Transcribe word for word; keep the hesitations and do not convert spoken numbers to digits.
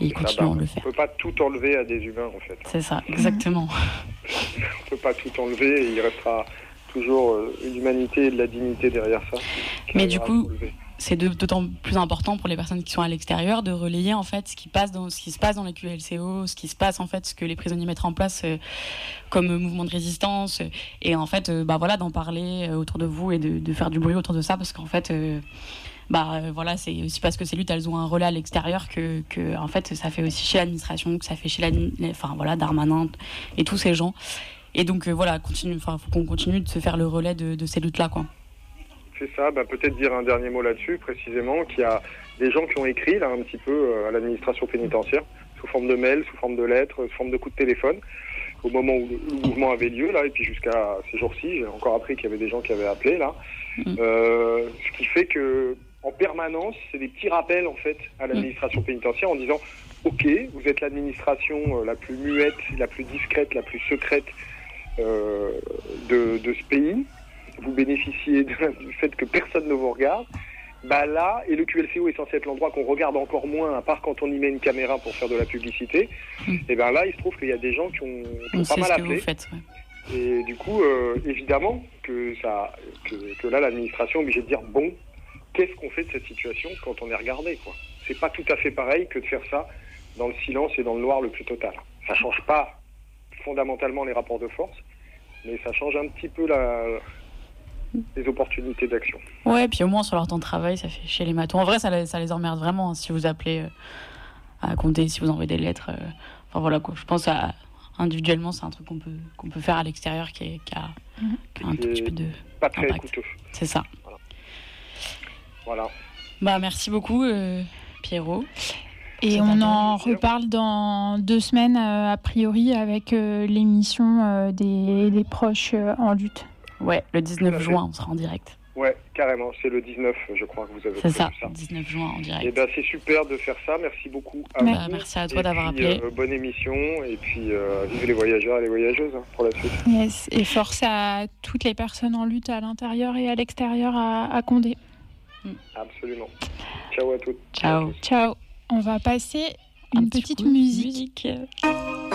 ils continueront bah, de le faire. On ne peut pas tout enlever à des humains, en fait. C'est ça, exactement. On ne peut pas tout enlever et il restera toujours euh, une humanité et de la dignité derrière ça. Mais du coup, c'est d'autant plus important pour les personnes qui sont à l'extérieur de relayer en fait ce qui passe dans ce qui se passe dans les Q L C O, ce qui se passe en fait, ce que les prisonniers mettent en place euh, comme mouvement de résistance, euh, et en fait, euh, bah voilà, d'en parler euh, autour de vous et de, de faire du bruit autour de ça, parce qu'en fait, euh, bah euh, voilà, c'est aussi parce que ces luttes elles ont un relais à l'extérieur que, que en fait, ça fait aussi chez l'administration, que ça fait chez la, enfin voilà, Darmanin et tous ces gens. Et donc euh, voilà, continue, enfin, faut qu'on continue de se faire le relais de, de ces luttes-là, quoi. C'est ça, bah, peut-être dire un dernier mot là-dessus, précisément, qu'il y a des gens qui ont écrit là un petit peu euh, à l'administration pénitentiaire, sous forme de mail, sous forme de lettres, sous forme de coups de téléphone, au moment où le mouvement avait lieu, là, et puis jusqu'à ces jours-ci, j'ai encore appris qu'il y avait des gens qui avaient appelé, là. Mmh. Euh, ce qui fait que, en permanence, c'est des petits rappels, en fait, à l'administration pénitentiaire en disant « Ok, vous êtes l'administration la plus muette, la plus discrète, la plus secrète euh, de, de ce pays. Vous bénéficiez de, du fait que personne ne vous regarde. Bah là, et le Q L C O est censé être l'endroit qu'on regarde encore moins, à part quand on y met une caméra pour faire de la publicité. Mmh. Et bien là, il se trouve qu'il y a des gens qui ont, qui ont pas mal appelé. Faites, ouais. Et du coup, euh, évidemment, que, ça, que, que là, l'administration est obligée de dire « Bon, qu'est-ce qu'on fait de cette situation quand on est regardé, quoi ?» C'est pas tout à fait pareil que de faire ça dans le silence et dans le noir le plus total. Ça change pas fondamentalement les rapports de force, mais ça change un petit peu la... les opportunités d'action. Ouais, puis au moins sur leur temps de travail, ça fait chier les matons. En vrai, ça les, ça les emmerde vraiment hein, si vous appelez euh, à compter, si vous envoyez des lettres. Euh, enfin voilà quoi. Je pense à individuellement, c'est un truc qu'on peut qu'on peut faire à l'extérieur qui, est, qui, a, mmh. qui a un tout petit peu de pas très impact. Coûteux. C'est ça. Voilà. voilà. Bah merci beaucoup euh, Pierrot. Et on en reparle dans deux semaines euh, a priori avec euh, l'émission euh, des, des proches euh, en lutte. Ouais, le dix-neuf juin, on sera en direct. Ouais, carrément, c'est le dix-neuf, je crois que vous avez C'est ça, ça, dix-neuf juin en direct. Et ben c'est super de faire ça, merci beaucoup à bah, vous. Merci à toi et d'avoir puis, appelé. Euh, bonne émission, et puis euh, vive les voyageurs et les voyageuses hein, pour la suite. Yes, et force à toutes les personnes en lutte à l'intérieur et à l'extérieur à, à Condé. Mm. Absolument. Ciao à toutes. Ciao. À tous. Ciao. On va passer une Un petite musique. musique.